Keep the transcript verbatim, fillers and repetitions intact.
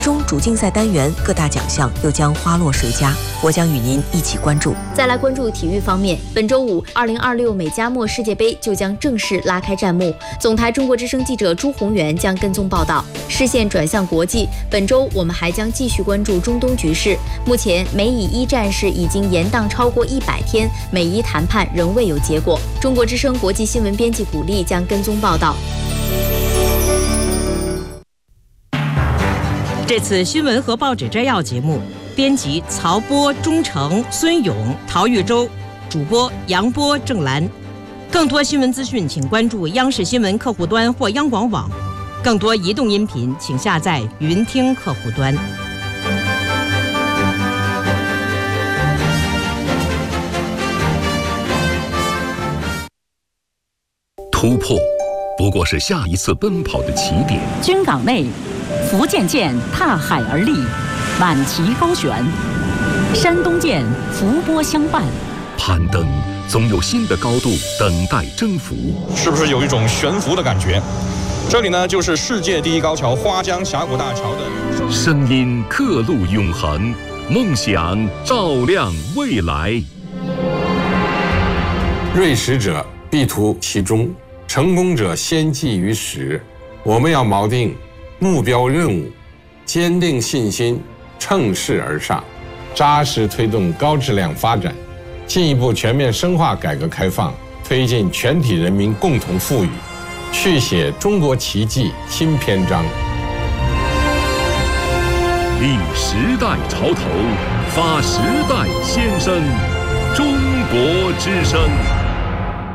中主竞赛单元各大奖项又将花落谁家？我将与您一起关注。 再来关注体育方面，本周五，二零二六美加墨世界杯就将正式拉开战幕。总台中国之声记者朱宏元将跟踪报道。视线转向国际，本周我们还将继续关注中东局势。目前，美以一战事已经延宕超过一百天，美伊谈判仍未有结果。中国之声国际新闻编辑古丽将跟踪报道。 这次新闻和报纸摘要节目，编辑曹波、钟诚、孙勇、陶玉洲，主播杨波、郑兰。更多新闻资讯，请关注央视新闻客户端或央广网。更多移动音频，请下载云听客户端。 突破，不过是下一次奔跑的起点。 军港内，福建舰踏海而立，满旗高悬；山东舰伏波相伴。 攀登，总有新的高度等待征服。 是不是有一种悬浮的感觉？这里呢，就是世界第一高桥花江峡谷大桥的声音，刻录永恒，梦想照亮未来。 锐识者必图其中，成功者先记于始。我们要锚定目标任务，坚定信心，乘势而上，扎实推动高质量发展，进一步全面深化改革开放，推进全体人民共同富裕，续写中国奇迹新篇章。 立时代潮头，发时代先声，中国之声。